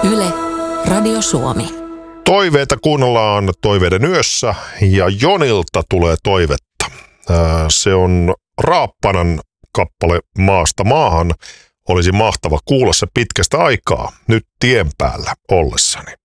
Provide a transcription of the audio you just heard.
Yle, Radio Suomi. Toiveita kuunnellaan Toiveiden yössä ja Jonilta tulee toivetta. Se on Raappanan kappale Maasta maahan. Olisi mahtava kuulla se pitkästä aikaa nyt tien päällä ollessani.